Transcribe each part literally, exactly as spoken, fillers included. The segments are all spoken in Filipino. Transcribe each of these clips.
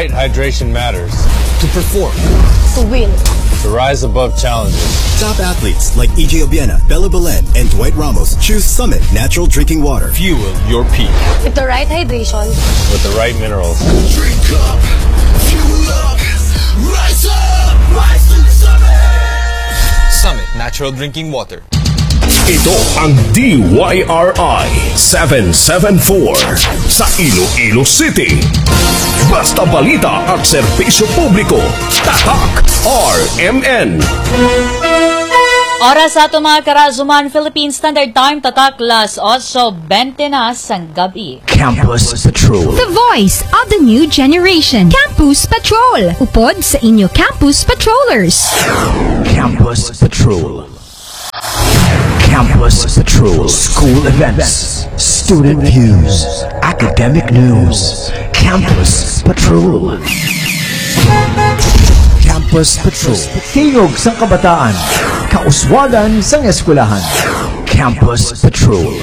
right hydration matters. To perform. To win. To rise above challenges. Top athletes like E J Obiena, Bella Belen, and Dwight Ramos choose Summit Natural Drinking Water. Fuel your peak. With the right hydration. With the right minerals. Drink up, fuel up, rise up, rise to the summit! Summit Natural Drinking Water. Ito ang D Y R I seven seven four sa Iloilo City. Basta balita at serbisyo publiko. Tatak R M N. Oras sa ito mga karazuman, Philippine Standard Time, tatak las eight twenty na sang gabi. Campus Patrol. The voice of the new generation. Campus Patrol. Upod sa inyo Campus Patrollers. Campus Patrol. Campus Patrol. School events, student views, academic news. Campus Patrol. Campus Patrol. Hingog sang kabataan. Kauswagan sang eskwelahan. Campus Patrol.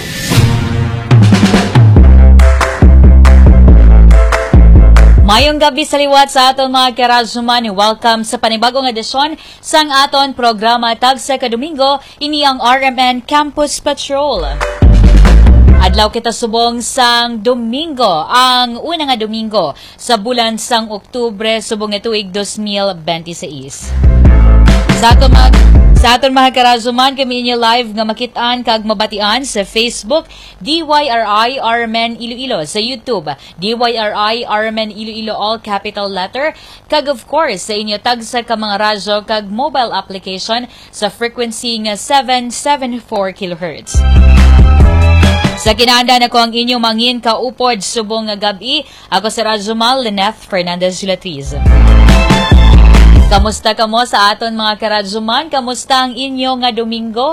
Mayong gabi sa liwat sa aton mga karazuman. Welcome sa panibagong edisyon sang aton programa tag sa kadomingo, ini ang R M N Campus Patrol. Adlaw kita subong sang Domingo, ang una nga Domingo sa bulan sang Oktubre subong nga tuig twenty twenty-six. Sa aton mga Sa aton mga karazuman, kami inyo live nga makitaan kag mabatian sa Facebook, D Y R I R M N Iloilo, sa YouTube, D Y R I R M N Iloilo, all capital letter, kag of course sa inyo tagsa ka mga radyo kag mobile application sa frequency nga seven seventy-four kilohertz. Sa kinahanglan ako ang inyong mangin kaupod subong nga gabi, ako si Rajumal Lyneth Fernandez Latriz. Kamusta kamo sa aton mga karadzuman? Kamusta ang inyo nga Domingo?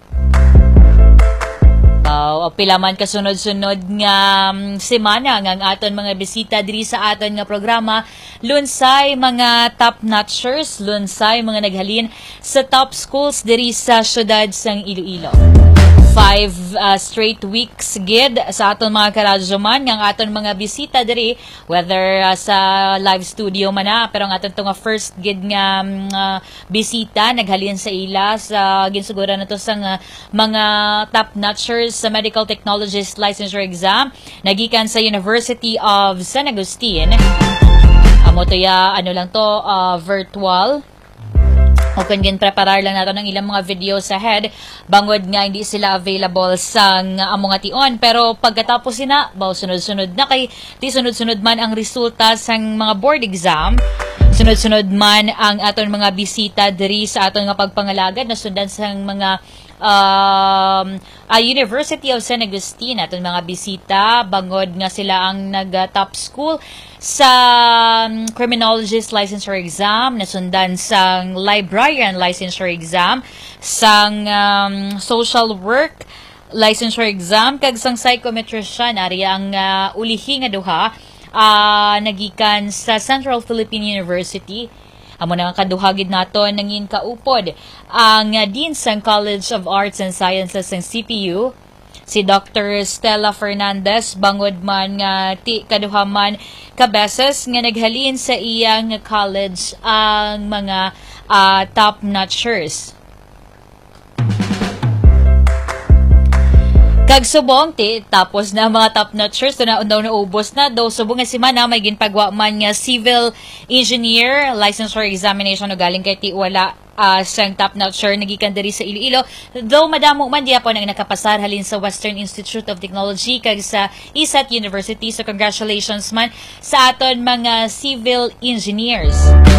Uh, pila man kasunod-sunod nga um, semana nga ang aton mga bisita diri sa aton nga programa. Lunsay mga top-notchers, lunsay mga naghalin sa top schools diri sa syudad sang Iloilo. Five uh, straight weeks gid sa aton mga karadzuman nga ang aton mga bisita diri, whether uh, sa live studio man na, pero ang aton nga first gid nga uh, bisita naghalin sa ila sa ginsugura nato sang uh, mga top notchers sa medical technologist licensure exam nagikan sa University of San Agustin. Amo to ya ano lang to uh, virtual. O kung gin-preparar lang nato ng ilang mga video sa head, bangod nga hindi sila available sa among ation. Pero pagkatapos sina, baw sunod-sunod na kay, di sunod-sunod man ang resulta sang mga board exam, sunod-sunod man ang aton mga bisita diri sa aton nga pagpangalagad na sundan sang mga um, uh, University of San Agustin, aton mga bisita, bangod nga sila ang nag-top school sa um, criminologist licensure exam, nasundan sang librarian licensure exam, sang um, social work licensure exam, kag sang psychometrician, ari ang uh, ulihi nga duha, uh, nagikan sa Central Philippine University. Amo na nga kaduhagid naton nangin kaupod ang uh, Dean sang College of Arts and Sciences ng C P U, si Doctor Stella Fernandez, bangod man nga ti kaduhaman kabeses nga naghalin sa iyang college ang mga uh, top-notchers. Kag subong ti tapos na mga top-notchers so na daw naubos na daw subong nga semana may ginpagwa man nga civil engineer licensure examination no galing kay ti wala uh, sang top-notcher nagikan diri sa Iloilo. Though madamo man diya po nang nakapasar halin sa Western Institute of Technology kag sa I S A T University, so congratulations man sa aton mga civil engineers.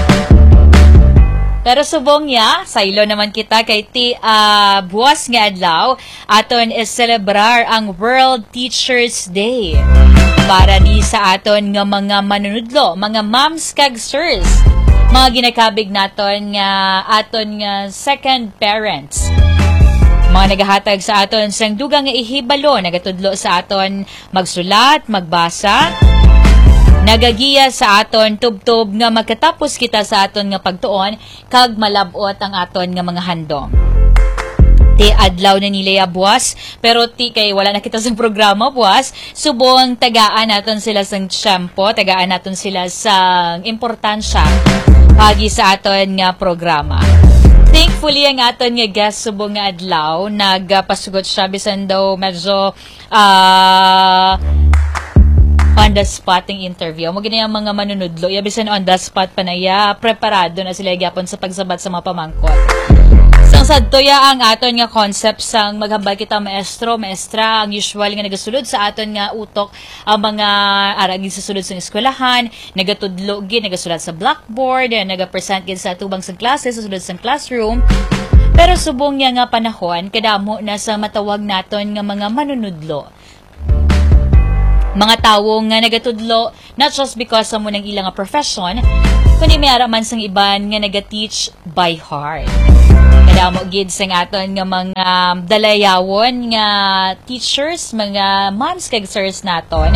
Pero subong niya, saylo naman kita kay ti uh, buwas nga adlaw, aton is celebrar ang World Teachers Day. Para ni sa aton nga mga manunudlo, mga moms kag sirs, mga ginakabig naton nga aton nga second parents. Mga nagahatag sa aton sang dugang nga ihibalo, nagatudlo sa aton magsulat, magbasa, nagagiya sa aton tubtob nga magkatapos kita sa aton nga pagtuon kag malabot ang aton nga mga handom. Ti adlaw na nila buwas, pero ti kay wala na kita sa programa buwas, subong tagaan naton sila sang tiyempo, tagaan naton sila sang importansya pagi sa aton nga programa. Thankfully, ang aton nga guest subong nga adlaw, nagpasugot siya bisan daw medyo uh, on the spot ng interview. Mo gina yung mga manunudlo, yabisan on the spot pa na ya, preparado na sila gyapon sa pagsabat sa mga pamangkot. Sang sadtoya ang aton nga concept sang maghambal kita maestro, maestra, ang usual nga nagasulod sa aton nga utok ang mga aragin sa sulod sa eskwelahan, nagatudlo gid, nagasulat sa blackboard, nagapresent gid sa tubang sa klase, sa sulod sa classroom. Pero subong niya nga panahon, kadamo na sa matawag naton nga mga manunudlo. Mga tawo nga nagatudlo, not just because sa munang ilang nga profession, kundi may araman sang iban nga nagateach by heart. Kadamo gid sa aton nga mga dalayawon nga teachers, mga moms kag sirs naton.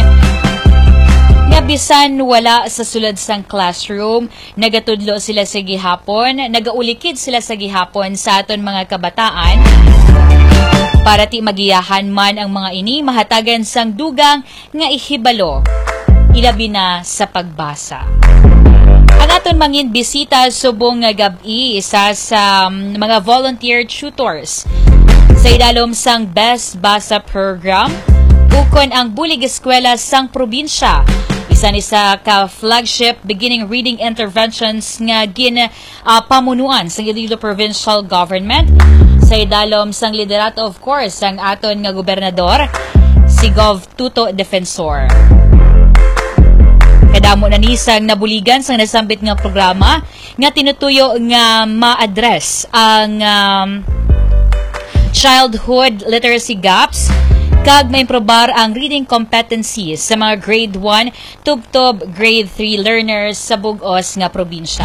Nga bisan wala sa sulod sang classroom, nagatudlo sila sa gihapon, nagaulikid sila sa gihapon sa aton mga kabataan. Para ti magiyahan man ang mga ini, mahatagan sang dugang nga ihibalo, ilabi na sa pagbasa. Ang aton mangin bisita subong nga gabi isa sa um, mga volunteer tutors sa idalom sang Best Basa Program ukon ang bulig eskwela sang probinsya. Isa ni sa ka-flagship beginning reading interventions nga gin uh, pamunuan sa Iloilo Provincial Government sa idalom sang liderato of course ang aton nga gobernador si Gov Tuto Defensor. Kadamo na nisang nabuligan sa nasambit nga programa nga tinutuyo nga ma-address ang um, childhood literacy gaps kag maimprobar ang reading competencies sa mga grade one tub-tub grade three learners sa bug-os nga probinsya.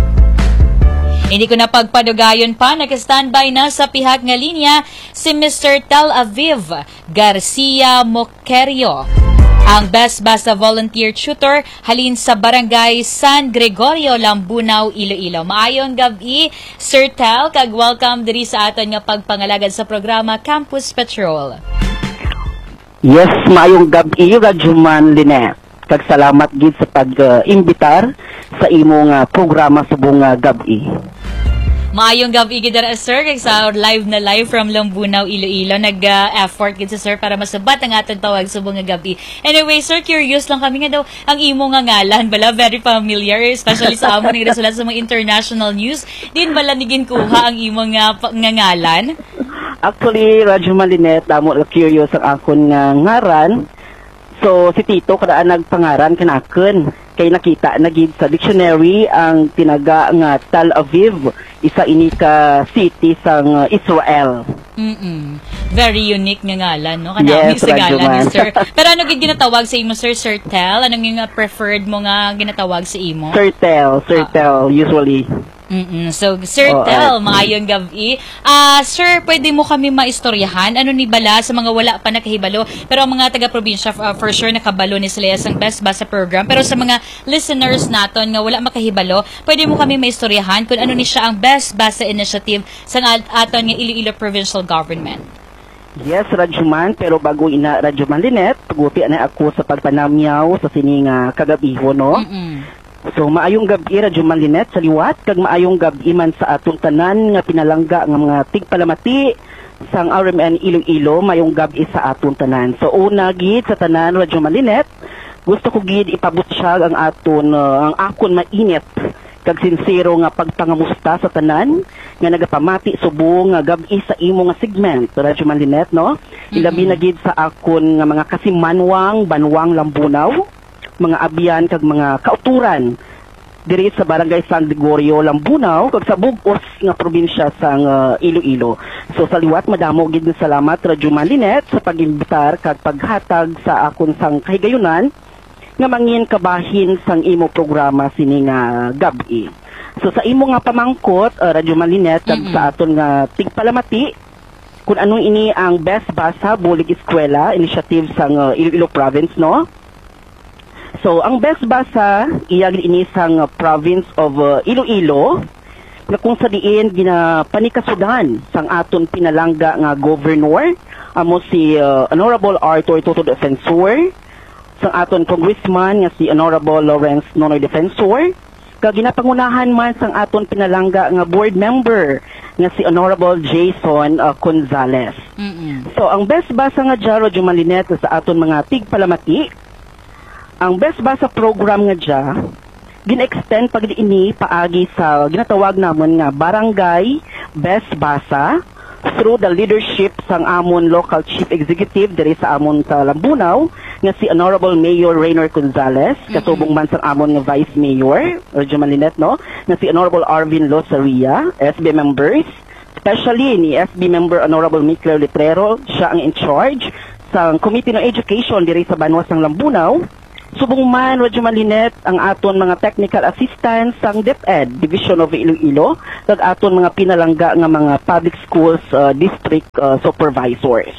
Hindi ko na pagpadugayon pa, nag-standby na sa pihak nga linya si Mister Tel Aviv Garcia Moquerio, ang Best Basa Volunteer Tutor halin sa Barangay San Gregorio, Lambunaw, Iloilo. Maayong gabi, Sir Tel, kag welcome diri sa aton nga pagpangalagad sa programa Campus Patrol. Yes, maayong gabi, Radyoman Linet. Kag salamat gid sa pag-imbitar sa imong uh, programa subong uh, gabi. Maayong gabi gid dira sir, kag sa live na live from Lambunaw, Iloilo. Nag-effort uh, gid si sir para masabat ang atong tawag subong nga gabi. Anyway, sir, curious lang kami nga daw ang imo nga ngalan bala, very familiar, especially sa amon nga sulat sa mga international news. Din bala ni ginkuha ang imo nga, nga ngalan? Actually, Radyo Malinet, damo la curious ang akon nga ngaran. So, si Tito kadaan nagpangaran kanakon kay nakita na gid sa dictionary ang tinaga nga Tel Aviv, isa ini ka city sang Israel. Mm-mm. Very unique nga ngalan, no? Kanami yes, sa ngalan ni sir. Pero ano gid ginatawag sa imo, sir? Sir Tel? Anong yung preferred mo nga ginatawag sa imo? Sir Tel, Sir ah. Tel, usually. Mm-mm. So, Sir oh, Tel, uh, maayong gabi. Ah, uh, sir, pwede mo kami maistoryahan? Ano ni bala sa mga wala pa nakahibalo? Pero ang mga taga-probinsya, uh, for sure, nakabalo ni sila sa Best Basa Program. Pero sa mga listeners naton nga wala makahibalo, pwede mo kami maistoryahan kung ano ni siya ang Best Basa Initiative sa aton nga Iloilo Provincial Government. Yes, Radyoman, pero bago ina Radyoman Linet, pagupi na ako sa pagpanamyaw sa sining uh, kagabiho, no? Mm-mm. So, maayong gabi, Radyoman Linet, sa liwat, kag maayong gabi man sa atong tanan nga pinalangga ng mga tigpalamati sang R M N Iloilo, maayong gabi sa atong tanan. So, una gid sa tanan, Radyoman Linet, gusto ko gid ipabot siya ang aton, uh, ang akon mainit, kag sincero nga pagpangamusta sa tanan, nga nagapamati subong nga gabi sa imo nga segment, Radyoman Linet, no? Ilabi na gid sa akon nga mga kasimanwang, banwang Lambunaw, mga abyan kag mga kauturan diri sa Barangay San Gregorio, Lambunaw kag sa bug-os nga probinsya sang uh, Iloilo. So sa liwat madamo gid salamat Radyoman Linet sa pag-imbitar kag paghatag sa akon sang kahigayunan nga mangin kabahin sang imo programa sini nga gabi. So sa imo nga pamangkot uh, Radyoman Linet kag mm-hmm. sa aton nga tigpalamati kung ano ini ang Best Basa Bulig Eskwela initiative sang uh, Iloilo Province, no? So, ang Best Basa, iyag ini sang uh, province of uh, Iloilo, nga kung sa diin ginapanikasudan sang aton pinalangga nga governor amo si uh, Honorable Arthur Toto Defensor, sang aton congressman nga si Honorable Lawrence Nonoy Defensor, kag ginapangunahan man sang aton pinalangga nga board member nga si Honorable Jason uh, Gonzales. Mm-mm. So ang best basa nga dya Radyo Malinet sa aton mga tigpalamati, ang best basa program nga dya gina-extend pag ini paagi sa ginatawag namon nga barangay best basa through the leadership sang amon local chief executive diri sa amon sa Lambunaw nga si Honorable Mayor Raynor Gonzales, kasubong man sang amon nga Vice Mayor Radyo Malinet, no, nga si Honorable Arvin Losaria, S B members, especially ni S B member Honorable Mikler Litrero, siya ang in charge sa Committee on Education diri sa Banwas ng Lambunaw. Subong man Radyo Malinet ang aton mga technical assistants sang DepEd Division of Iloilo kag aton mga pinalangga nga mga public schools uh, district uh, supervisors.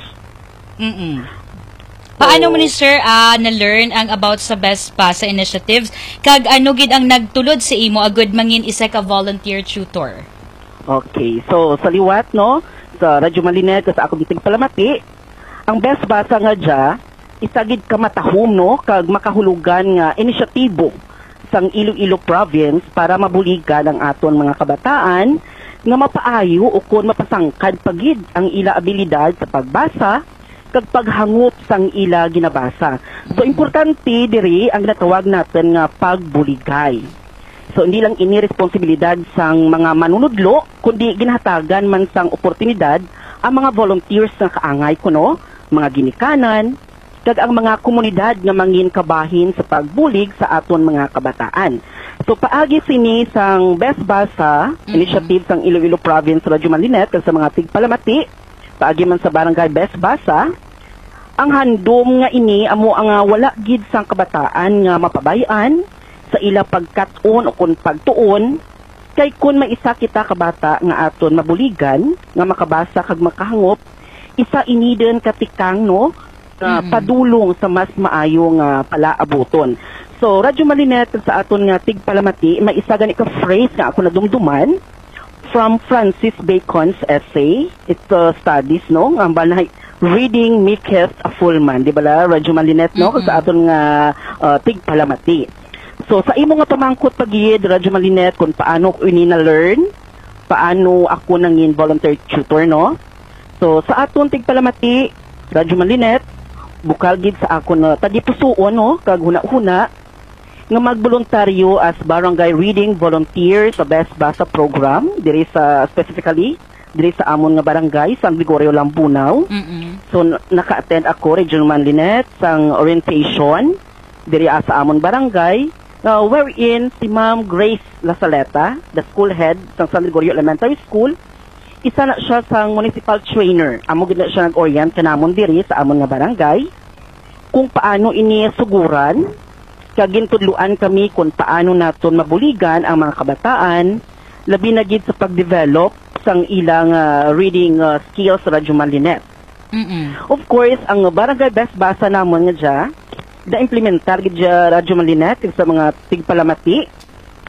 Mm. Paano mo ni sir uh, na-learn ang about sa Best Basa initiatives kag ano gid ang nagtulod sa imo agud mangin isa ka volunteer tutor? Okay, so sa liwat, no, sa Radyo Malinet sa akong tigpalamati, ang Best Basa nga dya isagid ka matahom, no, kag makahulugan nga inisyatibo sang Iloilo Province para mabuligan ang aton mga kabataan nga mapaayo o kon mapasangkad pagid ang ila abilidad sa pagbasa kag paghangop sang ila ginabasa. So importante diri ang natawag natin nga pagbuligay. So hindi lang ini responsibilidad sang mga manunudlo kundi ginahatagan man sang oportunidad ang mga volunteers nga kaangay kuno, mga ginikanan, kag ang mga komunidad nga mangin kabahin sa pagbulig sa aton mga kabataan. So paagi sini sang Best Basa mm-hmm. initiative sang Iloilo Province Radyo Malinet kag sa mga tigpalamati, paagi man sa barangay Best Basa, ang handom nga ini amo ang uh, wala gid sang kabataan nga mapabayan sa ila pagkat-on o kun pagtuon kay kun maisa kita kabata nga aton mabuligan nga makabasa kag makahangop, isa iniden katikang, no, Uh, mm-hmm. padulong sa mas maayong uh, palaabuton. So, Radyo Malinet sa aton nga tigpalamati, may isa gani ka phrase nga ako nadumduman from Francis Bacon's essay. It's uh, studies, no? Ang balay, reading maketh a full man. Di ba la, Radyo Malinet, no? Mm-hmm. Sa aton nga uh, tigpalamati. So, sa imo nga pamangkot pagiyid, Radyo Malinet, kung paano ko ini na-learn, paano ako nangin volunteer tutor, no? So, sa aton tigpalamati, Radyo Malinet, bukal gid sa ako na tadipusuon, no, kag huna-huna nga magboluntaryo as barangay reading volunteer sa Best Basa program diri sa specifically diri sa amon nga barangay San Gregorio Lambunaw. Mm-mm. So naka-attend ako Regional Manlinet sang orientation diri sa amon barangay, uh, wherein si Ma'am Grace Lasaleta, the school head sang San Gregorio Elementary School, isa na siya sang municipal trainer. Amo gid na siya nag-orient kanamon diri sa amon nga barangay kung paano ini suguran kag gintudluan kami kung paano naton mabuligan ang mga kabataan labi na gid sa pagdevelop sang ilang uh, reading uh, skills sa Radyo Malinet. Mm-mm. Of course, ang barangay Best Basa namon nga dya da implementar gid dya Radyo Malinet sa mga tigpalamati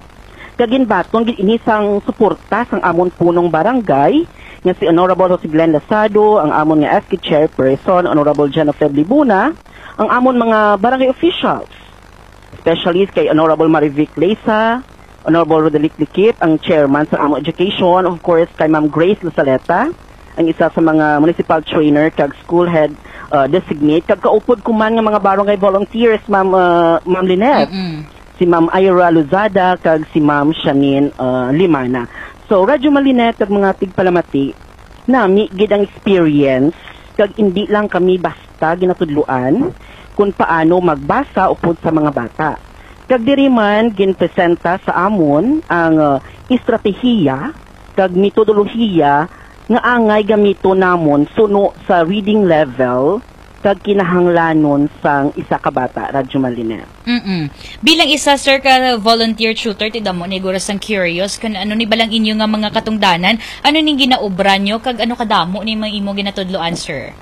kagin baton gid inisang suporta sang amon punong barangay nga si Honorable Jose Glenn Lasado, ang amon nga S K Chairperson Honorable Jennifer Libuna, ang amon mga barangay officials, especially kay Honorable Marivic Leysa, Honorable Rodelic Likip, ang chairman sa amon education, of course kay Ma'am Grace Lasaleta, ang isa sa mga municipal trainer kag school head uh, designate, kag kaupod kuman nga mga barangay volunteers, Ma'am uh, Ma'am Lynette. Mm-mm. Si Ma'am Ira Luzada kag si Ma'am Shanine uh, Limana. So Radyo Malinet kag mga tigpalamati nami gid ang experience kag hindi lang kami basta ginatudluan kung paano magbasa upod sa mga bata. Kag diri man ginpresenta sa amon ang uh, estratehiya kag metodolohiya nga angay gamito namon suno sa reading level kag kinahanglanon sang isa ka bata, Radyo Malinet. Mm-mm. Bilang isa, sir, ka volunteer tutor, tidamo ni Gura sang curious, kan ano ni balang inyo nga mga katungdanan, ano ning ginaobran nyo, kag ano kadamo ni mga imo ginatudloan, sir?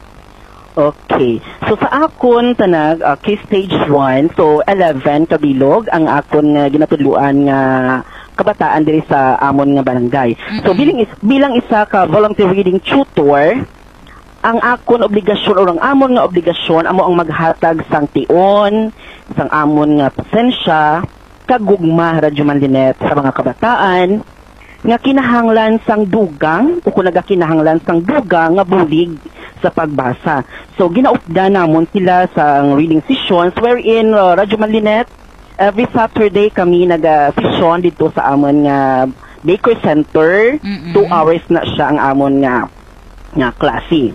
Okay. So sa akon, tanag, uh, kay stage one, so eleven kabilog, ang akon uh, ginatudloan nga kabataan diri sa amon nga barangay. Mm-hmm. So bilang is, bilang isa ka volunteer reading tutor, ang akon obligasyon o ang amon nga obligasyon amo ang maghatag sang tion, sang amon nga pasensya, kagugma Radyo Manlinet sa mga kabataan nga kinahanglan sang dugang o kung nagakinahanglan sang dugang nga bulig sa pagbasa. So ginaupda namon sila sa reading sessions wherein uh, Radyo Manlinet every Saturday kami naga-session dito sa amon nga Baker Center. Mm-mm. Two hours na siya ang amon nga nga klase.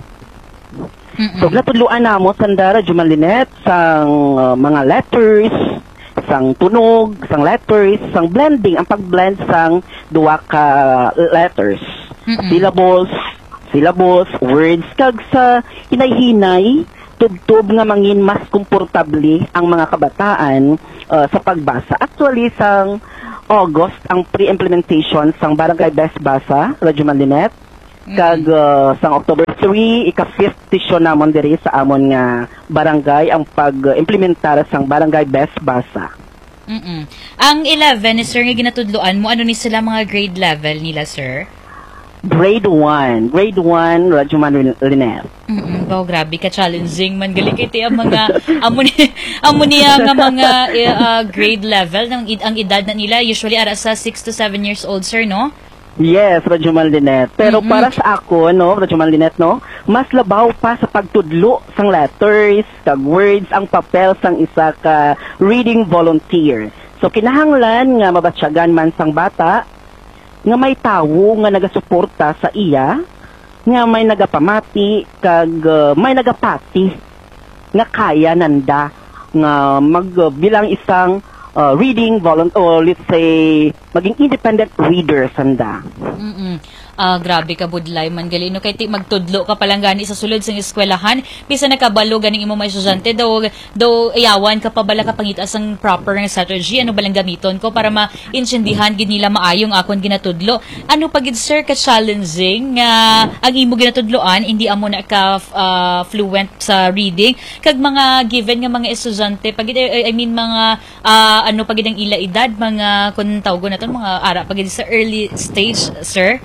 Mm-mm. So natudluan namo sanda Radyo Manlinet sang uh, mga letters, sang tunog, sang letters, sang blending, ang pag-blend sang duwa ka letters. Mm-mm. Syllables, syllables, words, kag sa hinay-hinay, tub-tub nga mangin mas komportable ang mga kabataan uh, sa pagbasa. Actually, sang August, ang pre-implementation sang Barangay Best Basa, Radyo Manlinet, kag uh, sang October three, ika-fifth session namon diri sa amon nga barangay ang pag-implementar sang Barangay Best Basa. Mm-mm. Ang eleven, sir, nga ginatudloan mo, ano ni sila mga grade level nila, sir? Grade one. Grade one, Radyo Manlinet. Mm-mm. Wow, grabe ka, challenging man. Galing kiti ang mga, amo niya, amo niya nga mga uh, grade level, ng, ang edad na nila, usually ara sa six to seven years old, sir, no? Yes, Radyo Manlinet. Pero mm-hmm. para sa ako, no, Radyo Manlinet, no, mas labaw pa sa pagtudlo sang letters, kag words, ang papel sang isa ka reading volunteer. So, kinahanglan nga mabatsyagan man sang bata, nga may tawo nga nagasuporta sa iya, nga may nagapamati, kag uh, may nagapati, nga kaya nanda, nga magbilang uh, isang Uh, reading volunteer, or let's say, maging independent reader sanda. Mm-mm. Ah, grabe ka budlay man gali no kay ti magtudlo ka palang gani sa sulod sang eskwelahan bisa nakabalo ganing imo may estudyante daw daw ayawan ka pa bala ka pangita sang proper nga strategy ano balang gamiton ko para ma-intindihan gid nila maayong akon ginatudlo. Ano pagid sir ka challenging nga uh, ang imo ginatudloan hindi amo na ka uh, fluent sa reading kag mga given nga mga estudyante pagid I mean mga uh, ano pagid ang ila edad mga kun tawgo naton mga ara pagid sa early stage sir.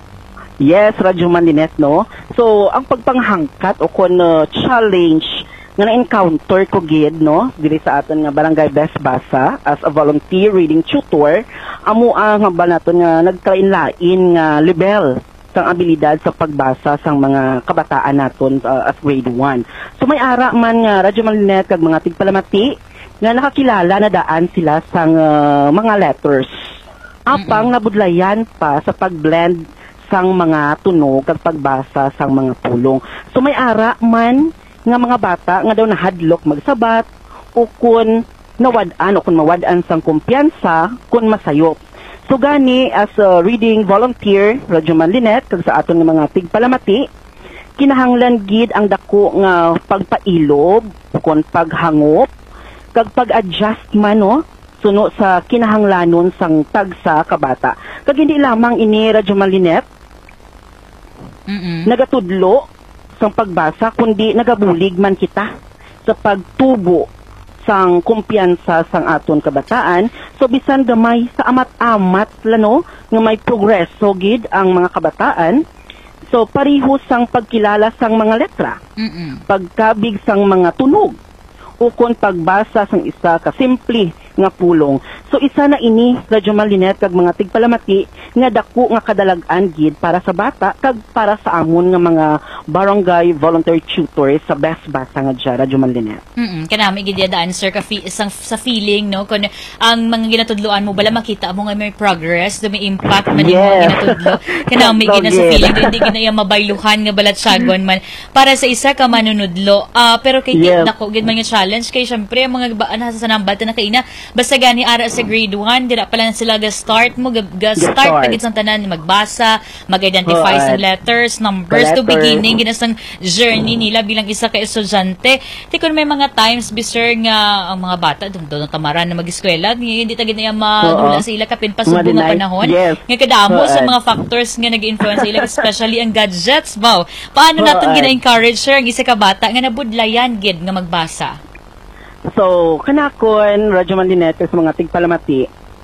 Yes, Radyo Manlinet, no? So, ang pagpanghangkat o kung uh, challenge nga na-encounter ko gid, no? Dili sa aton nga Barangay Best Basa as a volunteer reading tutor, amo ang hambal naton nga nagkainlain nga level sang abilidad sa pagbasa sang mga kabataan naton uh, as grade one. So, may ara man nga Radyo Manlinet kag mga tigpalamati nga nakakilala na daan sila sang uh, mga letters. Apang mm-hmm. nabudlayan pa sa pag-blend sang mga tunog kag pagbasa sang mga pulong. So may ara man nga mga bata nga daw nahadlok magsabat o kun nawad-an o kun mawad-an sang kumpiyansa kun masayop. So gani as a reading volunteer Radyo Manlinet kag sa aton nga mga tigpalamati kinahanglan gid ang dako nga pagpailob kun paghangop kag pag-adjust man no suno sa kinahanglanon sang tagsa kabata. Kag hindi lamang ini Radyo Manlinet Mm-mm. nagatudlo sa pagbasa kundi nagabulig man kita sa pagtubo sang kumpiyansa sang aton kabataan. So bisan gamay sa amat-amat lano nga may progreso gid ang mga kabataan. So pareho sang pagkilala sang mga letra, Mm-mm. pagkabig sang mga tunog o kun pagbasa sang isa ka simple nga pulong. So isa na ini Radyo Manlinet kag mga tigpalamati nga dako nga kadalagan gid para sa bata kag para sa amon nga mga barangay volunteer tutors sa Best Basa nga dya Radyo Manlinet. Mm. Kanami gid daan sir ka fi- isang sa feeling no kun ang mga ginatudloan mo bala makita mo nga may progress, do may impact man yes. Yung ginatudlo. Kanami gid sa feeling hindi gid na mabayluhan nga balat sagon man para sa isa ka manunudlo. Uh, pero kay yes. dako gid man nga challenge kay syempre mga nasa sanambal na kaina basta gani ara sa grade one dira pa lang sila ga-start mo ga-start pagid sang tanan magbasa, mag-identify oh, sa letters, numbers letters. To beginning ginasang journey nila bilang isa ka estudyante. Ti kun may mga times biser nga ang mga bata dun dun tamaran na mag-eskwela hindi ta gid na madula sa ila kapin pasubo nga panahon. Yes. Nga kadamo sa mga factors nga nag-influence ila especially ang gadgets. Wow. Paano naton oh, gina-encourage sir ang isa ka bata nga nabudlayan gid nga magbasa? So, kanakon, Radyo Manlinet, sa mga tigpalamati,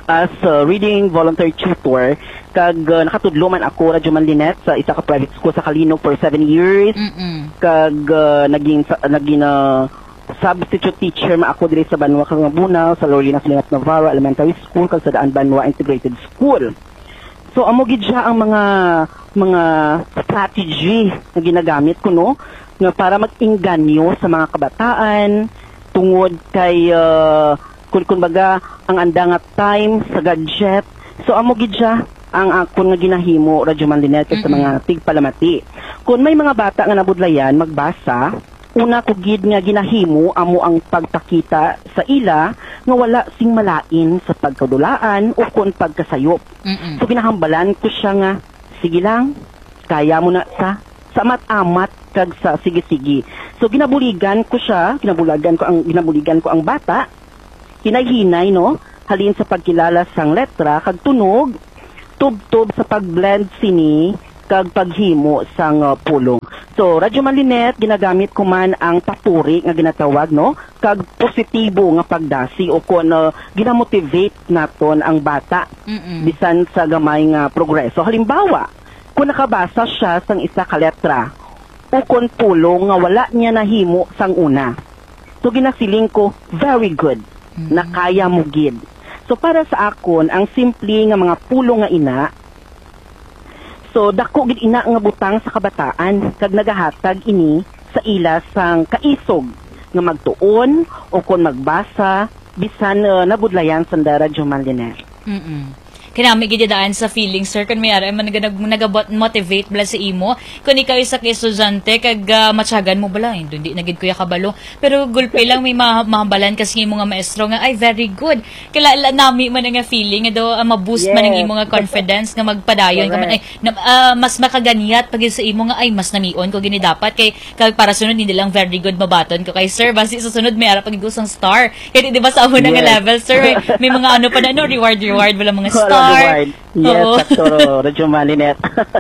as uh, reading volunteer tutor kag uh, nakatudlo man ako Radyo Manlinet sa isa ka private school sa Kalinog for seven years. Mm-mm. Kag uh, naging sa- naging uh, substitute teacher ma ako diri sa Banwa kag Bunaw sa Lorena Salinas Navarro Elementary School kag sa Daan Banwa Integrated School. So amo gid siya ang mga mga strategy na ginagamit ko no nga para mag-inganyo sa mga kabataan tungod kay uh, kun kumbaga ang anda nga time sa gadget. So amo gid siya ang akon nga ginahimo Radyo Manlinet sa mga tigpalamati. Kung may mga bata nga nabudlayan magbasa, una ko gid nga ginahimo amo ang pagtakita sa ila nga wala sing malain sa pagkadulaan o kun pagkasayop. Mm-mm. So ginahambalan ko siya nga sige lang, kaya mo na sa sa amat-amat kag sa sige-sige. So ginabuligan ko siya, ginabuligan ko ang ginabuligan ko ang bata. Hinay-hinay no, halin sa pagkilala sang letra kag tunog, tub-tub sa pagblend sini kag paghimo sang uh, pulong. So, Radyo Manlinet, ginagamit ko man ang papuri nga ginatawag, no? Kag positibo nga pagdasi o kung uh, ginamotivate naton ang bata Mm-mm. bisan sa gamay nga progreso. Halimbawa, kung nakabasa siya sang isa ka letra o kung pulong nga wala niya nahimo sang una. So, ginasiling ko, very good, Mm-mm. na kaya mo gid. So, para sa akon, ang simple nga mga pulong nga ina, so, dako gid ina nga butang sa kabataan kag nagahatag ini sa ila sang kaisog nga magtuon o kon magbasa bisan uh, nabudlayan sa Radyo Manlinet. Mm-mm. Kinami gid daan sa feeling sir kun may ara man nag nag-motivate bala sa imo kun ikaw isa ka estudyante kag uh, matyagan mo bala hindi na gid kuya kabalo pero gulpay lang may ma- mahambalan kasi imo nga maestro nga ay very good kala nami man nga feeling nga do uh, ma-boost Yes. man ang imo nga confidence nga magpadayon ka man ay na, uh, mas makaganyat pag sa imo nga ay mas namion ko gini dapat kay kag para sunod hindi lang very good mabaton ko kay sir basi sa sunod may ara pag gusang star kay di ba sa una nga Yes. level sir may, may mga ano pa na no reward reward wala mga star. Reward. Yes, Oo. Sakto, Radyo Manlinet.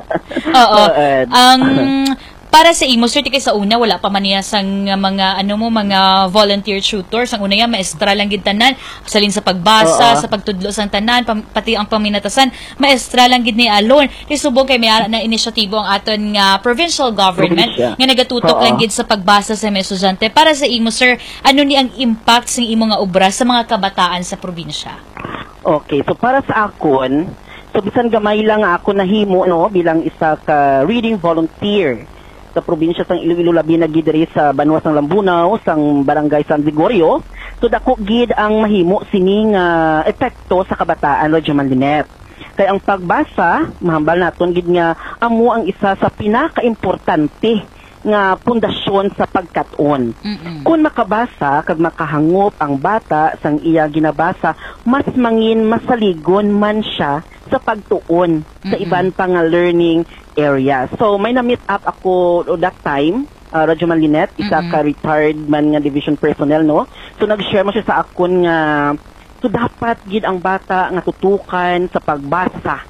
Oo. So, uh, Ang para sa imo sir kay sa una wala pa man niya sang mga ano mo mga volunteer tutors ang una yan maestra lang gid tanan salin sa pagbasa Oo. sa pagtudlo sang tanan pam, pati ang paminatasan maestra lang gid ni alone isubong kay may ara na inisyatibo ang aton nga provincial government Provincia. nga nagatutok Oo. lang gid sa pagbasa sa mga estudyante para sa imo sir ano ni ang impact sa imo nga obra sa mga kabataan sa probinsya. Okay, so para sa akon, so bisan gamay lang ako nahimo no bilang isa ka reading volunteer sa probinsya sang Iloilo labi na gid diri sa Banwa sang Lambunaw sang Barangay San Gregorio. So dako gid ang mahimo sining uh, epekto sa kabataan Radyo Manlinet. Kay ang pagbasa mahambal naton gid nga amo ang isa sa pinakaimportante nga pundasyon sa pagkat-on. Mm-mm. Kung makabasa kag makahangop ang bata sang iya ginabasa, mas mangin masaligon man siya sa pagtuon sa Mm-mm. iban pa nga learning area. So may na-meet up ako that time, uh, Radyo Manlinet, isa Mm-mm. ka retired man nga division personnel no. So nag-share mo siya sa akon nga so dapat gid ang bata nga tutukan sa pagbasa.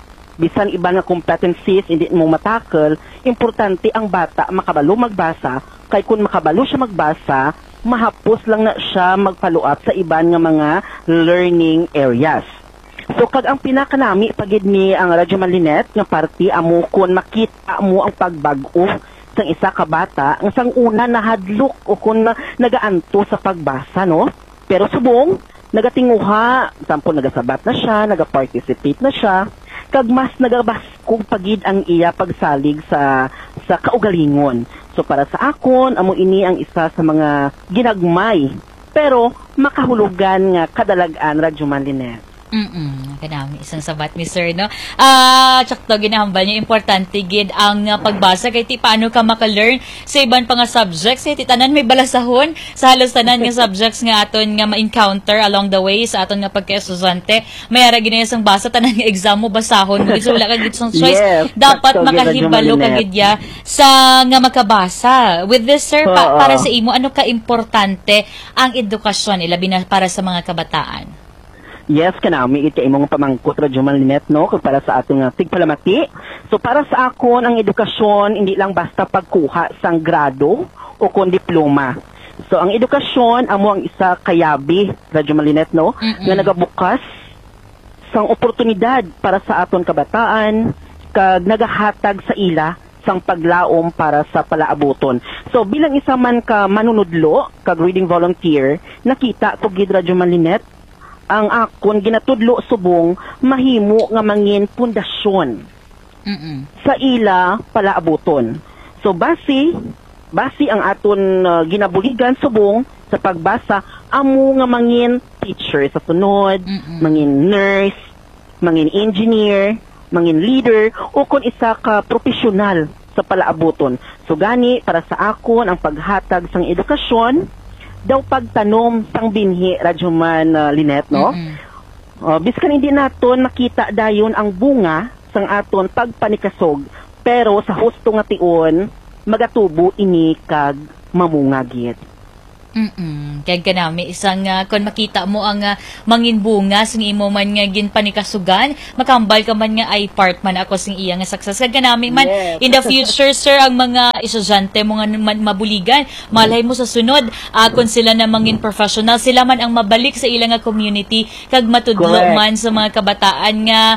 Bisan iba nga competencies hindi mo matakal, importante ang bata makabalo magbasa, kay kung makabalo siya magbasa, mahapos lang na siya magpaluap sa iban nga mga learning areas. So kag ang pinakanami pagid ni ang Radyo Manlinet nga party amo kun makita mo ang pagbag-o sang isa ka bata nga sang una nahadlok o kun na, nagaanto sa pagbasa no, pero subong nagatinguha, sampo nagasabat na siya, nagaparticipate na siya, kag mas nagabaskog pagid ang iya pagsalig sa sa kaugalingon. So para sa akon amo ini ang isa sa mga ginagmay pero makahulugan nga kadalagan Radyo Manlinet. Mm-mm. Kanami, isang sabat ni sir, no? Ah, tsakto, ginahambal niya, importante gid ang uh, pagbasa, kay ti paano ka maka-learn sa iban pa nga subjects, eh, ti tanan may balasahon, sa halos tanan nga subjects nga aton nga ma-encounter along the way, sa aton nga pagka-estudyante, may ara ginaya sang basa, tanan nga exam mo, basahon, mo, so wala ka gid sang choice, Yes, dapat sakto, makahibalo ka Manlinet. gid ya sa nga makabasa. With this, sir, pa- Oo. para sa imo, ano ka-importante ang edukasyon, ilabi na para sa mga kabataan? Yes, kanami iti imong pamangkot Radyo Manlinet no kung para sa atong uh, tigpalamati. So para sa akon ang edukasyon hindi lang basta pagkuha sang grado o kon diploma. So ang edukasyon amo ang isa kayabi Radyo Manlinet no Mm-mm. nga nagabukas sang oportunidad para sa aton kabataan kag nagahatag sa ila sang paglaom para sa palaabuton. So bilang isa man ka manunudlo kag reading volunteer, nakita ko gid Radyo Manlinet ang akon ginatudlo subong mahimo nga mangin pundasyon Mm-mm. sa ila palaabuton. So basi basi ang aton uh, ginabuhigan subong sa pagbasa amo nga mangin teacher sa sunod, Mm-mm. mangin nurse, mangin engineer, mangin leader o kung isa ka profesional sa palaabuton. So gani para sa akon ang paghatag sang edukasyon daw pagtanom sang binhi Radyo Man uh, Linet, no? Mm-mm. Uh, biskan hindi naton makita dayon ang bunga sang aton pagpanikasog pero sa husto nga tion magatubo ini kag mamungagit. Mm-mm. Kaya kanami, isang uh, kung makita mo ang uh, mangin bunga, sing imo man nga ginpanikasugan, makambal ka man nga ay part man ako sing iya nga success. Kaya kanami man, Yes. in the future, sir, ang mga estudyante mo nga man, mabuligan, malay mo sa sunod, uh, kung sila na mangin professional, sila man ang mabalik sa ilang nga community, kag matudlo Correct. man sa mga kabataan nga,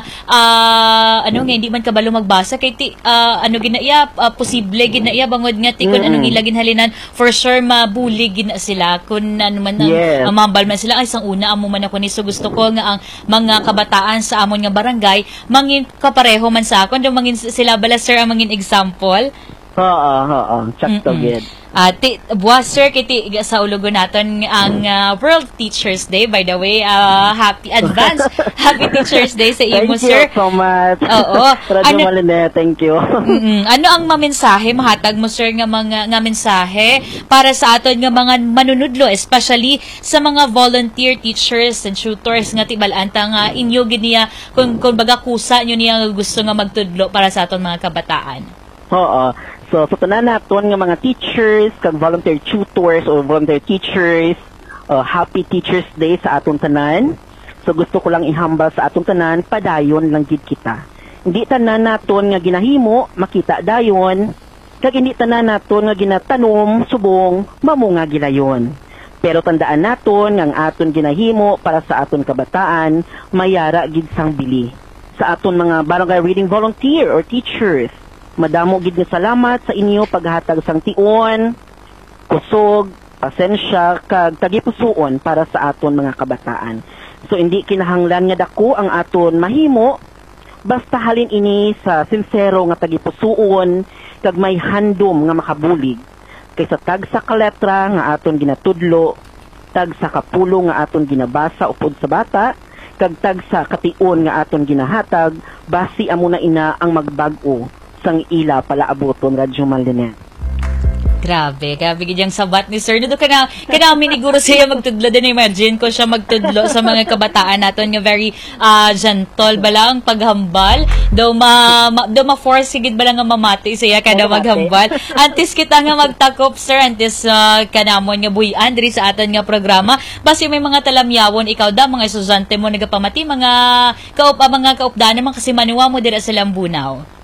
uh, ano nga, hindi man kabalo magbasa, kay ti, uh, ano ginaiya, uh, posible ginaiya, bangod nga, ti, kung Mm-mm. anong ilang ginhalinan, for sure, mabulig gina sila kung ano man ang Yes. ang mambal man sila ay sang una amo man ako ni so gusto ko nga ang mga kabataan sa amon nga barangay mangin kapareho man sa akon do mangin sila bala sir ang mangin example. Oo, oo, check to Mm-mm. gid. Ah, ti buwas sir kiti sa ulogo naton ang ah, World Teachers Day, by the way. Ah, happy advance Happy Teachers Day sa imo, Thank sir. you so much. Oo. Radyo Ano- Manlinet, thank you. Mm-mm. Ano ang mamensahe mahatag mo sir nga mga nga mensahe para sa aton nga mga manunudlo, especially sa mga volunteer teachers and tutors nga tibalanta nga inyo gid niya kung kung baga kusa nyo niya nga gusto nga magtudlo para sa aton mga kabataan. Oo. So, sa tanan naton nga mga teachers, kag volunteer tutors or volunteer teachers, uh, happy Teachers Day sa aton tanan. So, gusto ko lang ihambal sa aton tanan, padayon lang gid kita. Hindi tanan naton nga ginahimo, makita dayon, kag hindi tanan naton nga ginatanom, subong, mamunga gilayon. Pero tandaan naton nga ang aton ginahimo para sa aton kabataan, mayara gid sang bili. Sa aton mga barangay reading volunteer or teachers, madamo gid nga salamat sa inyo paghatag sang tion, kusog, pasensya kag tagipusoon para sa aton mga kabataan. So hindi kinahanglan nga dako ang aton mahimo, basta halin ini sa sincero nga tagipusoon kag may handom nga makabulig kaysa tag sa kaletra nga aton ginatudlo, tag sa kapulo nga aton ginabasa upod sa bata, kag tag sa kation nga aton ginahatag, basi amo na ina ang magbag-o sang ila palaabuton Radyo Manlinet. Grabe, grabe gidyang sabat ni sir. Dito ka na, kanami ni guro siya magtudlo din. Imagine ko siya magtudlo sa mga kabataan natin nga very uh, gentle bala ang paghambal. Daw ma, ma daw ma-force sigid bala nga mamati siya kada maghambal. Antes kita nga magtakop sir, antes uh, kanamon nga buhian diri sa aton nga programa. Basi may mga talamyawon ikaw da mga estudyante mo nagapamati mga kaup uh, mga kaupdan naman kasi manuwa mo dira sa Lambunaw.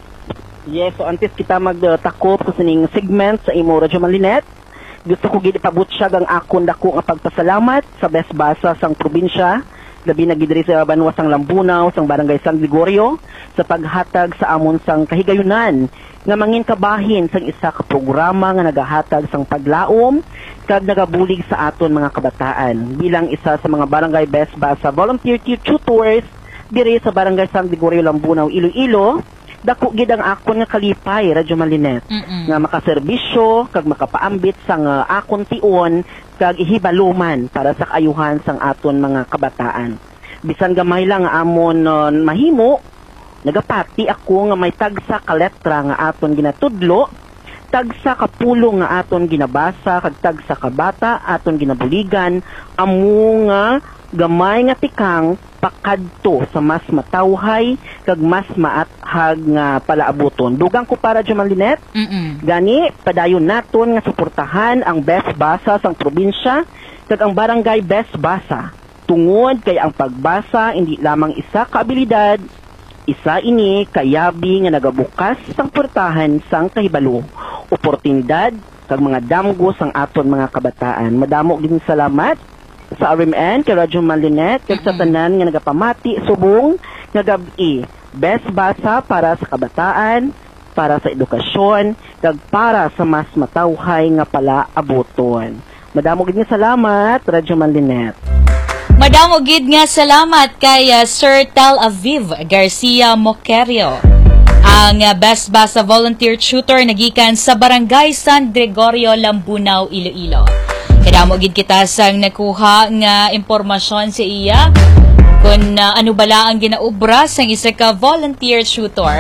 Yes, so antes kita magtakop sa sining segment sa imo Radyo Manlinet, gusto ko gid ipabutyag ang akon dako nga pagpasalamat sa best basa sang probinsya, labi na gid diri sa banwa sang Lambunaw, sang barangay San Gregorio, sa paghatag sa amon sang kahigayunan nga mangin kabahin sang isa ka programa nga nagahatag sang paglaom kag nagabulig sa aton mga kabataan. Bilang isa sa mga barangay best basa volunteer tutors diri sa barangay San Gregorio, Lambunaw, Iloilo, dako gid ang akon nga kalipay Radyo Manlinet Mm-mm. nga makaserbisyo kag makapaambit sang uh, akon tion kag ihibaluman para sa kaayuhan sang aton mga kabataan. Bisan gamay lang nga amon uh, mahimo, nagapati ako nga may tagsa ka letra nga aton ginatudlo, tagsa ka pulo nga aton ginabasa kag tagsa ka bata aton ginabuligan, amo nga gamay nga tikang pakadto sa mas matawhay kag mas maathag nga palaabuton. Dugang ko para Radyo Manlinet, Mm-mm. gani padayon naton nga suportahan ang best basa sang probinsya kag ang barangay best basa. Tungod kay ang pagbasa hindi lamang isa ka abilidad, isa ini kayabi nga nagabukas sang portahan sang kahibalo, oportunidad kag mga damgo sang aton mga kabataan. Madamo gid salamat sa R M N kay Radyo Manlinet kag sa tanan nga nagapamati subong nga gabi. Best basa para sa kabataan, para sa edukasyon, kag para sa mas matawhay nga pala abuton. Madamo gid nga salamat, Radyo Manlinet. Madamo gid nga salamat kay uh, Sir Tel Aviv Garcia Moquerio. Ang uh, Best Basa Volunteer Tutor nagikan sa Barangay San Gregorio, Lambunaw, Iloilo. Kadamo gid kita sang nakuha nga impormasyon sa iya kung uh, ano bala ang ginaubra sang isa ka volunteer tutor.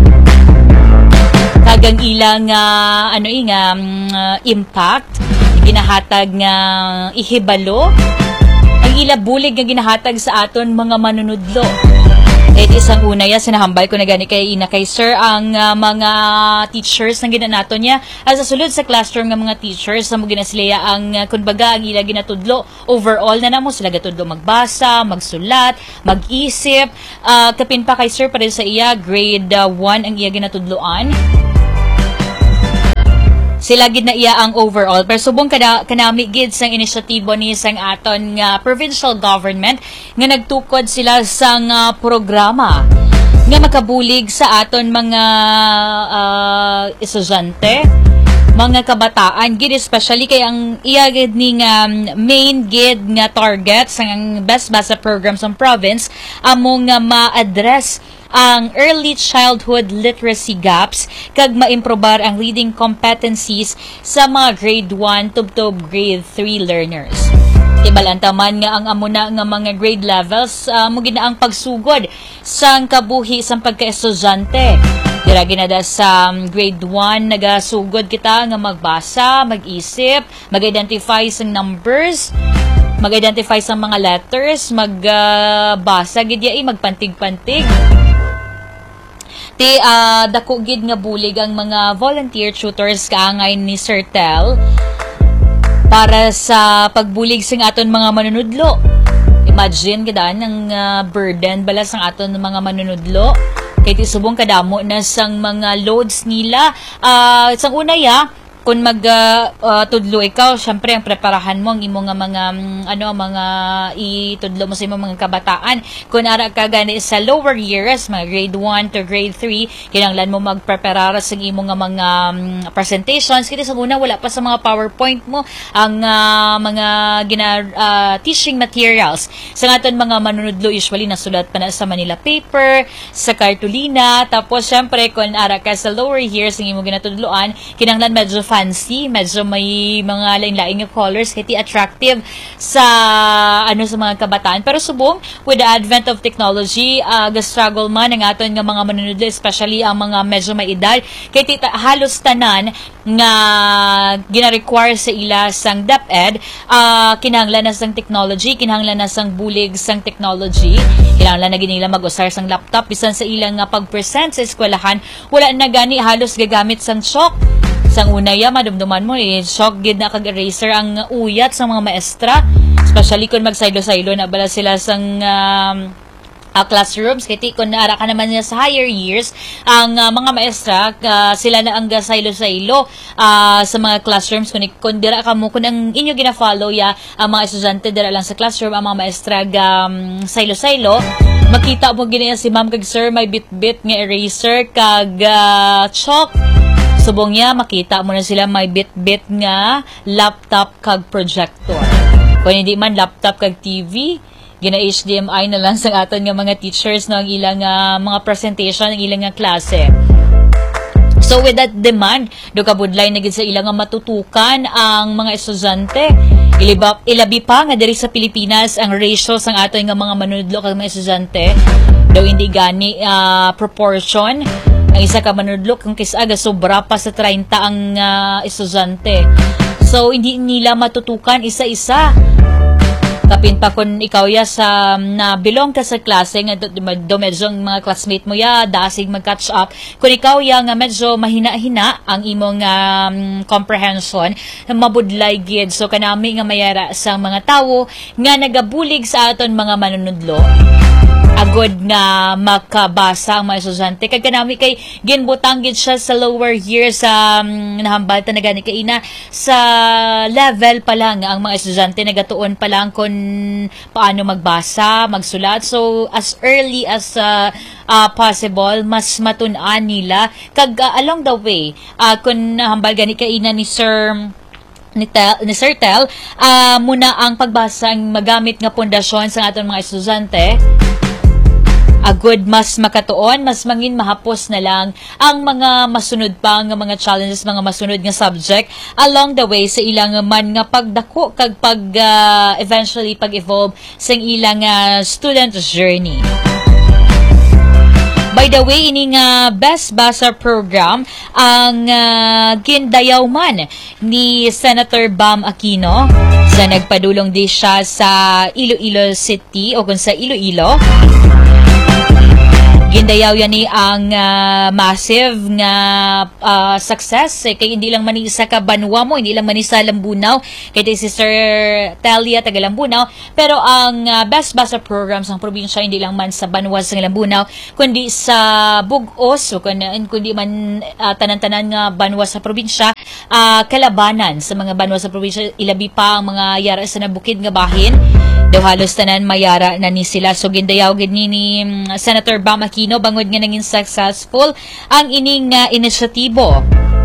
Kagang ilang uh, ano nga uh, impact ginahatag nga ihibalo ang ila bulig nga ginahatag sa aton mga manunudlo. Kahit isang una ya, sinahambal ko na gani kay ina kay sir ang uh, mga teachers na ginanato niya. As sa sulod sa classroom ng mga teachers na mo ginasiliya ang uh, kunbaga ang ila ginatudlo. Overall na namo sila gatudlo magbasa, magsulat, mag-isip. Uh, kapin pa kay sir pa rin sa iya, grade one uh, ang iya ginatudloan. Sila gid na iya ang overall pero subong kada kanami gid sang inisyatibo ni sang aton nga uh, provincial government nga nagtukod sila sang uh, programa nga makabulig sa aton mga uh, estudyante, mga kabataan gid especially kay ang iya gid ni nga um, main gid nga target sang Best Basa program sa province among nga ma-address ang early childhood literacy gaps kag maimprobar ang reading competencies sa mga grade one to grade three learners. Ibalantaman nga ang amuna nga mga grade levels uh, mo ginaang pagsugod sang kabuhi sang pagka-estudyante. Dira ginada sa um, grade one nagasugod kita nga magbasa, mag-isip, mag-identify sang numbers, mag-identify sang mga letters, magbasa uh, gid yai magpantig-pantig. Ti uh, dako gid nga bulig ang mga volunteer tutors kaangay ni Sir Tel para sa pagbulig sing aton mga manunudlo. Imagine gidaan ang uh, burden bala sang aton mga manunudlo kay ti subong kadamo na sang mga loads nila. Uh, sang una ya kung mag uh, uh, tudlo ikaw, syempre ang preparahan mo ang imo nga mga um, ano mga itudlo mo sa imong mga kabataan. Kung ara ka gani sa lower years, mga grade one to grade three, kinahanglan mo magpreparar sa imo nga mga um, presentations. Kasi sa una wala pa sa mga PowerPoint mo ang uh, mga gina uh, teaching materials. Sa aton mga manunudlo usually nasulat pa na sa Manila paper, sa cartolina, tapos syempre kung ara ka sa lower years ang imo ginatudloan, kinahanglan medyo fancy, medyo may mga lain-laing colors, kaya attractive sa ano sa mga kabataan. Pero subong, with the advent of technology, uh, ga-struggle man ang aton nga mga manunudlo, especially ang mga medyo may edad, kaya tita, halos tanan nga gina-require sa ila sang DepEd, uh, kinahanglan na sang technology, kinahanglan na sang bulig sang technology, kinahanglan na ginila mag-usar sang laptop, bisan sa ilang nga pag-present sa eskwelahan, wala na gani halos gagamit sang chalk. Sang una ya, madumduman mo, eh, shock gid na kag-eraser ang uyat sa mga maestra. Especially kung magsaylo-saylo na bala sila sang um, uh, classrooms. Kaya kung naara ka naman niya sa higher years, ang uh, mga maestra, uh, sila na ang saylo-saylo uh, sa mga classrooms. Kung, kung dira ka mo, kung ang inyo gina-follow ya, ang mga estudyante dira lang sa classroom, ang mga maestra um, saylo-saylo, makita mo gina si ma'am kag sir, may bit-bit nga eraser kag uh, chalk. Subong niya, makita mo na sila may bit-bit nga laptop kag projector. Kung hindi man laptop kag T V, gina H D M I na lang sa aton nga mga teachers no ang ilang uh, mga presentation, ang ilang nga klase. So with that demand, do kabudlay na gid sa ilang nga matutukan ang mga estudyante. Ilibap, ilabi pa nga diri sa Pilipinas ang ratio sang aton nga mga manunudlo kag mga estudyante. Daw hindi gani uh, proportion. Ang isa ka manunudlo kung kisaga sobra pa sa thirty ang uh, estudyante. So hindi nila matutukan isa-isa. Kapin pa kung ikaw ya sa na belong ka sa klase nga do, do medyo mga classmate mo ya dasig mag-catch up. Kung ikaw ya nga medyo mahina-hina ang imong um, comprehension, mabudlay gid. So kanami nga mayara sa mga tawo nga nagabulig sa aton mga manunudlo. agod nga makabasa ang mga estudyante. Kag kanami kay ginbutang gid siya sa lower years sa um, nahambal ta na gani kay ina sa level pa lang ang mga estudyante nagatuon pa lang kung paano magbasa, magsulat. So as early as uh, uh, possible mas matun-an nila kag uh, along the way uh, kung nahambal gani kay ina ni Sir ni, Tel, ni Sir Tel uh, muna ang pagbasa ang magamit nga pundasyon sa aton mga estudyante. Agud mas makatuon, mas mangin mahapos na lang ang mga masunod pa nga mga challenges, mga masunod nga subject along the way sa ilang man nga pagdako kag pag uh, eventually pag-evolve sa ilang uh, student journey. By the way, ini nga Best Basa program ang uh, gindayaw man ni Senator Bam Aquino sa nagpadulong di siya sa Iloilo City o kung sa Iloilo. Gindayaw yan ni ang uh, massive nga uh, success eh, kay hindi lang man isa ka banwa mo, hindi lang man isa Lambunaw kay si Sir Telia taga Lambunaw, pero ang uh, Best Basa program sa probinsya hindi lang man sa banwa sa Lambunaw kundi sa Bugos o kundi, kundi man uh, tanan-tanan nga banwa sa probinsya, uh, kalabanan sa mga banwa sa probinsya, ilabi pa ang mga yara sa nabukid nga bahin. Daw halos tanan mayara na ni sila. So gindayaw gid ni, ni Senator Bam Aquino bangod nga naging successful ang ining uh, inisyatibo.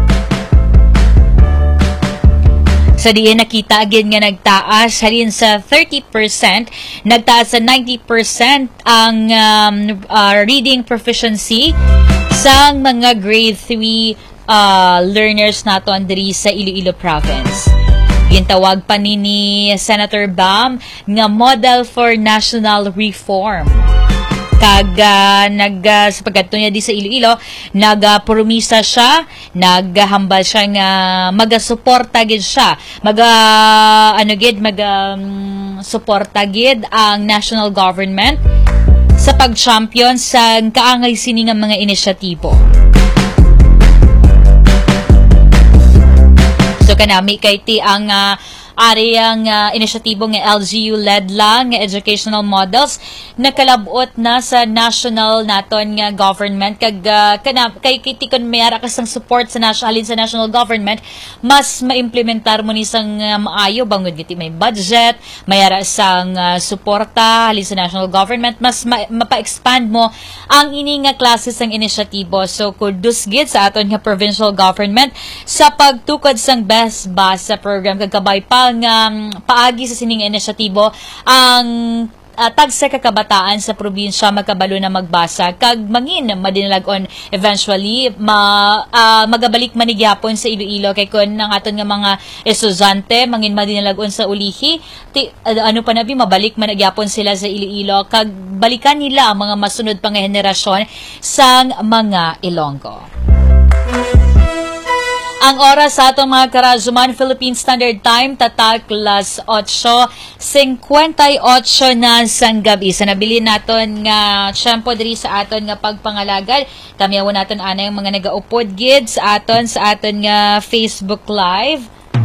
Sa diin nakita agad nga nagtaas halin sa thirty percent, nagtaas sa ninety percent ang um, uh, reading proficiency sa mga grade three uh, learners nato andiri sa Iloilo Province. Gintawag pa ni, ni Senator Bam nga model for national reform. Kag uh, nag uh, sa pagkadto niya di sa Iloilo, nagapurumisa uh, siya, naghambal siya nga magasuporta gid siya. Mag uh, ano gid mag um, suporta gid ang national government sa pag-champion sa kaangay sini nga mga inisyatibo. So kanami kay ti ang uh, areyang uh, inisyatibo nga L G U-led lang nga educational models nakalabot na sa national naton nga government kag uh, kana kay kiti kon mayara kasang support sa national halin sa national government mas maimplementar mo ni sang uh, maayo bangod giti may budget mayara sang uh, suporta halin sa national government mas ma- mapa-expand mo ang ini nga klase sang inisyatibo. So kudos gid sa aton nga provincial government sa pagtukod sang Best Basa program kag kabay pa nga um, paagi sa sining inisyatibo ang uh, tagsa ka kabataan sa probinsya magkabalo na magbasa kag mangin madinalag-on eventually ma, uh, magabalik manigyapon sa Iloilo kay kun ang aton nga mga estudyante mangin madinalag-on sa ulihi ti, uh, ano pa nabi mabalik manigyapon sila sa Iloilo kag balikan nila ang mga masunod pang henerasyon sang mga Ilonggo. Ang oras sa atong mga karazuman, Philippine Standard Time, tatak las otso fifty-eight na sang gabi. Sa nabili naton nga tiyempo diri sa aton nga pagpangalagad, kamiyawon naton ana yung mga nagaupod gid sa aton sa aton nga Facebook Live.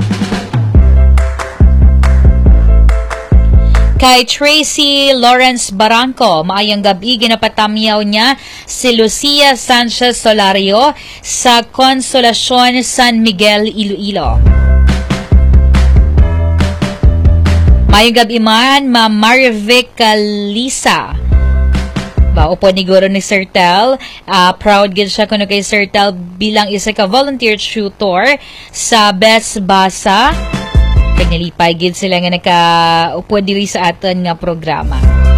Kay Tracy Lawrence Barranco, maayang gabi, ginapatamyaw niya si Lucia Sanchez Solario sa Consolacion San Miguel, Iloilo. Maayang gabi man, Ma Marivic Lisa. Ba, upo ni Guro ni Sir Tel. Uh, proud gid siya kuno kay Sir Tel bilang isa ka volunteer tutor sa Best Basa. Kag nalipay gid sila nga naka-upo diri sa aton nga programa.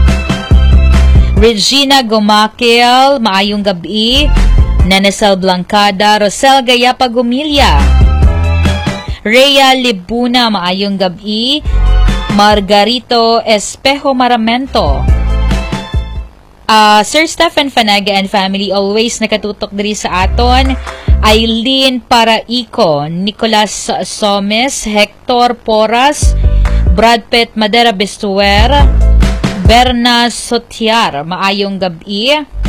Regina Gomakil, maayong gabi. Nanesel Blancada, Rosel Gayapa Gumilya. Rhea Libuna, maayong gabi. Margarito Espejo Maramento. Uh, Sir Stephen Fanaga and family always nakatutok diri sa aton. Aileen Paraico, Nicolas Somes, Hector Poras, Brad Pitt Madera Bestuer, Berna Sotiar, maayong gabi.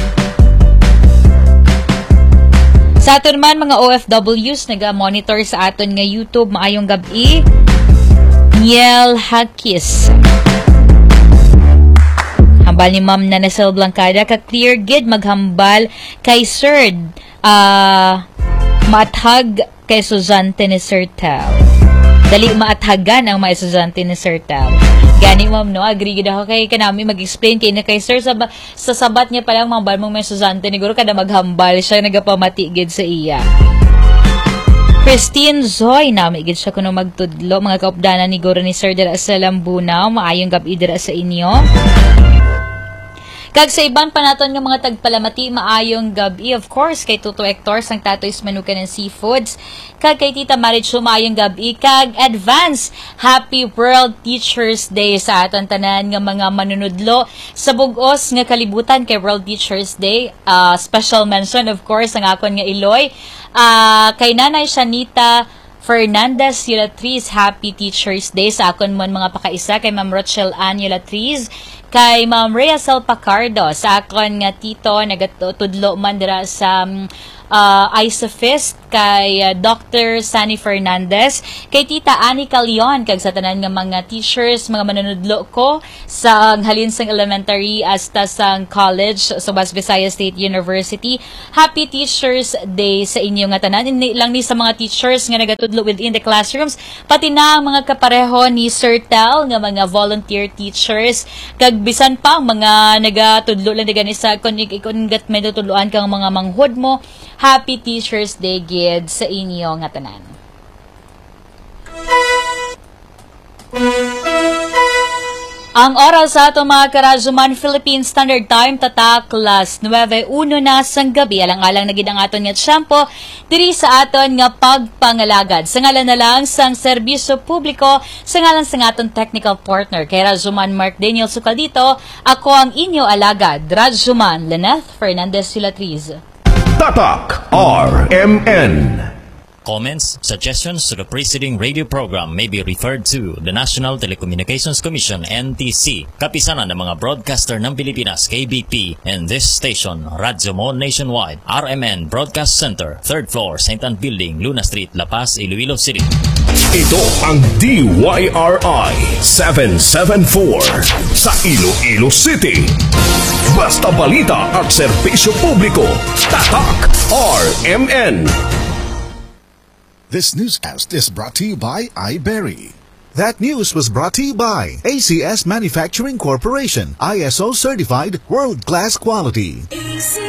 Sa aton man mga O F Ws naga-monitor sa aton nga YouTube, maayong gabi. Niel Hakis. hambal ni Ma'am Nanacel Blancada ka clear gid maghambal kay Sir uh, maathag kay estudyante ni Sir Tel. Dali maathagan ang mga estudyante ni Sir Tel. Gani ma'am no, agree gid ako kay kanami mag-explain kay na kay Sir sa, sa sabat niya palang mambal mong may estudyante ni guro kada maghambal siya nagapamati gid sa iya. Christine Zoy, nami gid siya kuno magtudlo mga kaupdanan ni guro ni Sir dira sa Lambunaw. Maayong gabi dira sa inyo. Kag sa iban pa naton nga mga tagpalamati, maayong gabi of course kay Tuto Hector sang Tatoy's Manukan and Seafoods. Kag kay Tita Marichu, maayong gabi. Kag advance Happy World Teachers Day sa aton tanan nga mga manunudlo sa bug-os nga kalibutan kay World Teachers Day. Uh, special mention of course ang akon nga Iloy. Uh, kay Nanay Shanita Fernandez Yulatriz, Happy Teachers Day sa akon mon mga pakaisa. Kay Ma'am Rochelle Ann Yulatriz, kay Ma'am Rhea Sel Pacardo, sa akon nga tito nagatudlo man dira sa uh, Isofist, kay uh, Doctor Sunny Fernandez, kay Tita Annie Calion, kag sa tanan nga mga teachers, mga manunudlo ko sa Halinsang Elementary hasta sa college sa West Visayas State University. Happy Teachers Day sa inyo nga tanan. Hindi lang ni sa mga teachers nga nagatudlo within the classrooms, pati na ang mga kapareho ni Sir Tel nga mga volunteer teachers, kag bisan pa mga nagatudlo lang gani sa kun ikon gat may tutuluan kang mga manghud mo. Happy Teachers Day gid sa inyo nga tanan. Ang oras sa ato mga karazuman, Philippine Standard Time, tatak las nueve uno na sang gabi. Alang-alang na gid ang aton nga tiyempo diri sa aton nga pagpangalagad. Sa ngalan na lang sang serbisyo publiko, sa ngalan sang aton technical partner kay Razuman Mark Daniel Sukaldito, ako ang inyo alagad, Razuman Lyneth Fernandez Yulatriz. Tatak R M N. Comments, suggestions to the preceding radio program may be referred to the National Telecommunications Commission N T C, kapisanan ng mga broadcaster ng Pilipinas K B P, and this station, Radyo Mo Nationwide, R M N Broadcast Center, third floor, Saint Anne Building, Luna Street, La Paz, Iloilo City. Ito ang D Y R I seven seven four sa Iloilo City. Basta balita at serbisyo publiko, Tatak R M N. This newscast is brought to you by iBerry. That news was brought to you by A C S Manufacturing Corporation, I S O certified, world-class quality.